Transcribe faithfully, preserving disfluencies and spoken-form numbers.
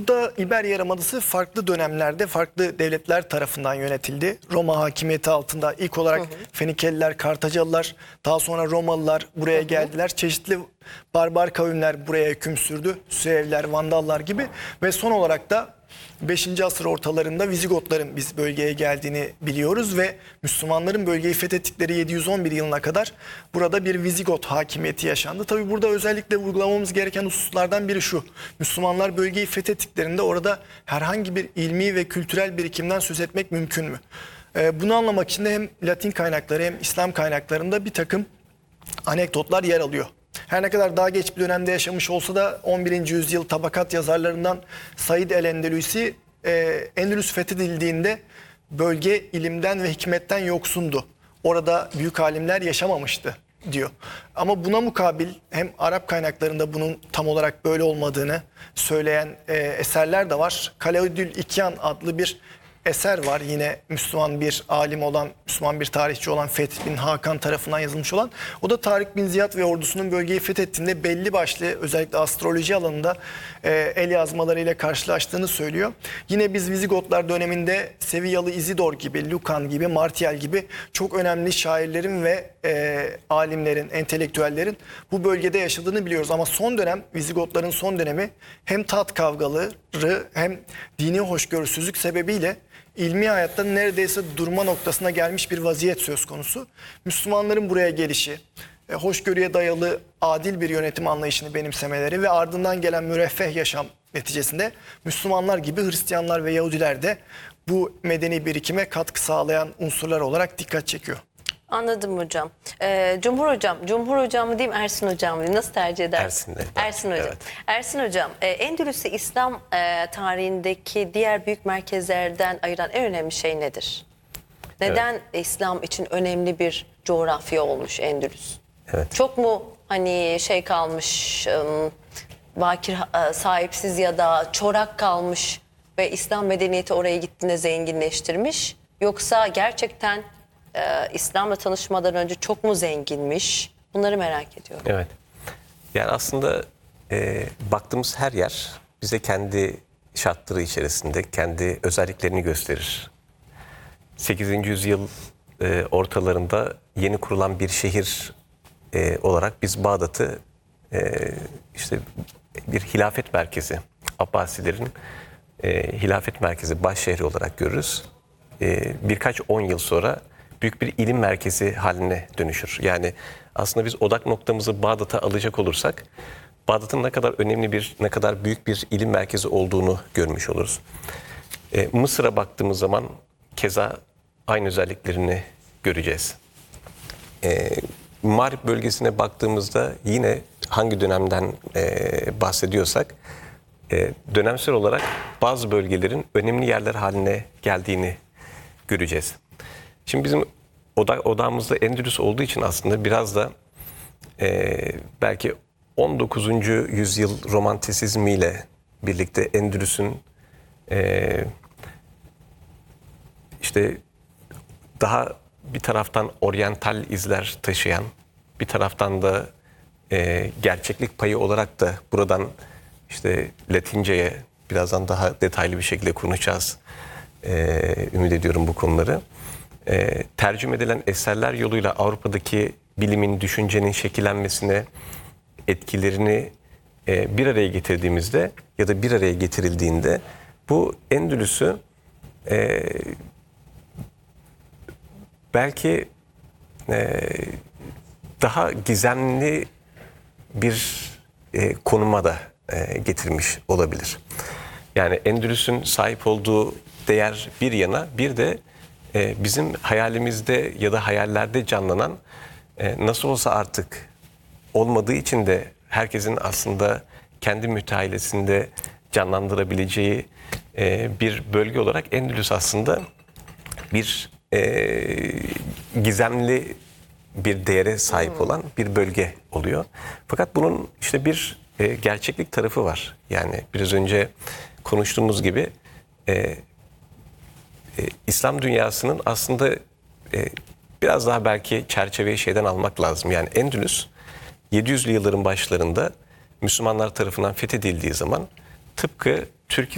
burada İberya Yarımadası farklı dönemlerde farklı devletler tarafından yönetildi. Roma hakimiyeti altında ilk olarak hı hı. Fenikeliler, Kartacalılar, daha sonra Romalılar buraya hı hı. geldiler. Çeşitli barbar kavimler buraya hüküm sürdü. Süevler, Vandallar gibi ve son olarak da beşinci asır ortalarında Vizigotların biz bölgeye geldiğini biliyoruz ve Müslümanların bölgeyi fethettikleri yedi yüz on bir yılına kadar burada bir Vizigot hakimiyeti yaşandı. Tabi burada özellikle vurgulamamız gereken hususlardan biri şu: Müslümanlar bölgeyi fethettiklerinde orada herhangi bir ilmi ve kültürel birikimden söz etmek mümkün mü? Ee, bunu anlamak için de hem Latin kaynakları hem İslam kaynaklarında bir takım anekdotlar yer alıyor. Her ne kadar daha geç bir dönemde yaşamış olsa da on birinci yüzyıl tabakat yazarlarından Said el-Endelüsi e, Endülüs fethedildiğinde bölge ilimden ve hikmetten yoksundu. Orada büyük alimler yaşamamıştı diyor. Ama buna mukabil hem Arap kaynaklarında bunun tam olarak böyle olmadığını söyleyen e, eserler de var. Kalaüddül İkyan adlı bir eser var, yine Müslüman bir alim olan, Müslüman bir tarihçi olan Fethi bin Hakan tarafından yazılmış olan. O da Tarık bin Ziyad ve ordusunun bölgeyi fethettiğinde belli başlı özellikle astroloji alanında e, el yazmalarıyla karşılaştığını söylüyor. Yine biz Vizigotlar döneminde Sevillalı Izidor gibi, Lucan gibi, Martial gibi çok önemli şairlerin ve e, alimlerin, entelektüellerin bu bölgede yaşadığını biliyoruz. Ama son dönem, Vizigotların son dönemi hem taht kavgaları hem dini hoşgörüsüzlük sebebiyle İlmi hayatta neredeyse durma noktasına gelmiş bir vaziyet söz konusu. Müslümanların buraya gelişi, e, hoşgörüye dayalı adil bir yönetim anlayışını benimsemeleri ve ardından gelen müreffeh yaşam neticesinde Müslümanlar gibi Hristiyanlar ve Yahudiler de bu medeni birikime katkı sağlayan unsurlar olarak dikkat çekiyor. Anladım hocam. Ee, Cumhur hocam, Cumhur hocam mı diyeyim, Ersin hocam mı diyeyim? Nasıl tercih edersin? Ersin, Ersin hocam. Evet. Ersin hocam, e, Endülüs'ü İslam e, tarihindeki diğer büyük merkezlerden ayıran en önemli şey nedir? Neden evet. İslam için önemli bir coğrafya olmuş Endülüs? Evet. Çok mu hani şey kalmış, ım, bakir e, sahipsiz ya da çorak kalmış ve İslam medeniyeti oraya gittiğinde zenginleştirmiş? Yoksa gerçekten Ee, İslam'la tanışmadan önce çok mu zenginmiş? Bunları merak ediyorum. Evet. Yani aslında e, baktığımız her yer bize kendi şartları içerisinde kendi özelliklerini gösterir. sekizinci yüzyıl e, ortalarında yeni kurulan bir şehir e, olarak biz Bağdat'ı e, işte bir hilafet merkezi, Abbasilerin e, hilafet merkezi, baş şehri olarak görürüz. E, birkaç on yıl sonra büyük bir ilim merkezi haline dönüşür. Yani aslında biz odak noktamızı Bağdat'a alacak olursak Bağdat'ın ne kadar önemli bir, ne kadar büyük bir ilim merkezi olduğunu görmüş oluruz. Ee, Mısır'a baktığımız zaman keza aynı özelliklerini göreceğiz. Ee, Mağrip bölgesine baktığımızda yine hangi dönemden e, bahsediyorsak e, dönemsel olarak bazı bölgelerin önemli yerler haline geldiğini göreceğiz. Şimdi bizim oda, odamızda Endülüs olduğu için aslında biraz da e, belki on dokuzuncu yüzyıl romantizmiyle birlikte Endülüs'ün e, işte daha bir taraftan oryantal izler taşıyan, bir taraftan da e, gerçeklik payı olarak da buradan işte Latince'ye birazdan daha detaylı bir şekilde konuşacağız. E, ümit ediyorum bu konuları. E, tercüme edilen eserler yoluyla Avrupa'daki bilimin, düşüncenin şekillenmesine etkilerini e, bir araya getirdiğimizde ya da bir araya getirildiğinde bu Endülüs'ü e, belki e, daha gizemli bir e, konuma da e, getirmiş olabilir. Yani Endülüs'ün sahip olduğu değer bir yana, bir de e, bizim hayalimizde ya da hayallerde canlanan e, nasıl olsa artık olmadığı için de herkesin aslında kendi müteahhilesinde canlandırabileceği e, bir bölge olarak Endülüs aslında bir e, gizemli bir değere sahip olan bir bölge oluyor. Fakat bunun işte bir e, gerçeklik tarafı var. Yani biraz önce konuştuğumuz gibi e, e, İslam dünyasının aslında e, biraz daha belki çerçeveyi şeyden almak lazım. Yani Endülüs yedi yüzlü yılların başlarında Müslümanlar tarafından fethedildiği zaman tıpkı Türkiye